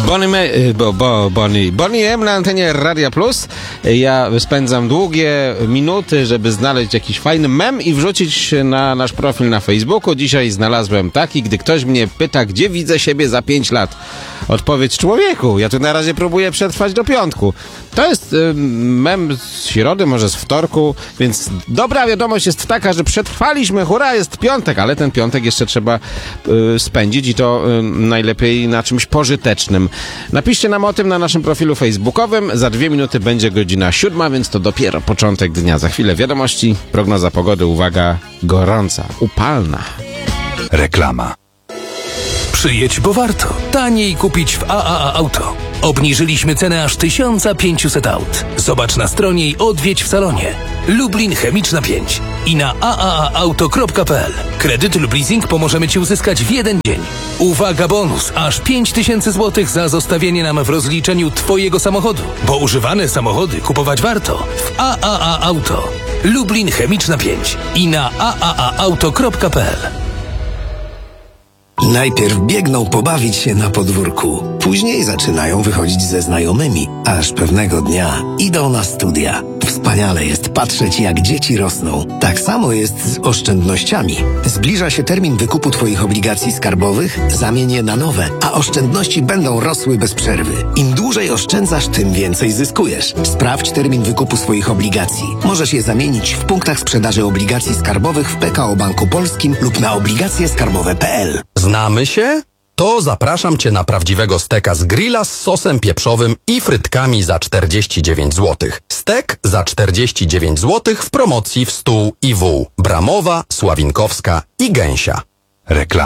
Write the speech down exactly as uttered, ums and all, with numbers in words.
Bonnie, Me- bo, bo, Bonnie, Bonnie M na antenie Radia Plus. Ja spędzam długie minuty, żeby znaleźć jakiś fajny mem i wrzucić na nasz profil na Facebooku. Dzisiaj znalazłem taki, gdy ktoś mnie pyta, gdzie widzę siebie za pięć lat. Odpowiedź: człowieku, ja tu na razie próbuję przetrwać do piątku. To jest y, mem z środy, może z wtorku, więc dobra wiadomość jest taka, że przetrwaliśmy, hurra, jest piątek, ale ten piątek jeszcze trzeba y, spędzić i to y, najlepiej na czymś pożytecznym. Napiszcie nam o tym na naszym profilu facebookowym. Za dwie minuty będzie godzina siódma, więc to dopiero początek dnia. Za chwilę wiadomości, prognoza pogody, uwaga, gorąca, upalna. Reklama. Przyjedź, bo warto. Taniej kupić w A A A Auto. Obniżyliśmy cenę aż tysiąc pięćset aut. Zobacz na stronie i odwiedź w salonie. Lublin Chemiczna pięć i na a a a auto kropka p l. Kredyt lub leasing pomożemy Ci uzyskać w jeden dzień. Uwaga, bonus! Aż pięć tysięcy złotych za zostawienie nam w rozliczeniu Twojego samochodu. Bo używane samochody kupować warto w A A A Auto. Lublin Chemiczna pięć i na a a a auto kropka p l. Najpierw biegną pobawić się na podwórku, później zaczynają wychodzić ze znajomymi, aż pewnego dnia idą na studia. Wspaniale jest patrzeć, jak dzieci rosną. Tak samo jest z oszczędnościami. Zbliża się termin wykupu Twoich obligacji skarbowych, zamień je na nowe, a oszczędności będą rosły bez przerwy. Im dłużej oszczędzasz, tym więcej zyskujesz. Sprawdź termin wykupu swoich obligacji. Możesz je zamienić w punktach sprzedaży obligacji skarbowych w P K O Banku Polskim lub na obligacje skarbowe kropka p l. Znamy się? To zapraszam Cię na prawdziwego steka z grilla z sosem pieprzowym i frytkami za czterdzieści dziewięć złotych. Stek za czterdzieści dziewięć złotych w promocji w stół i wół. Bramowa, Sławinkowska i Gęsia. Reklama.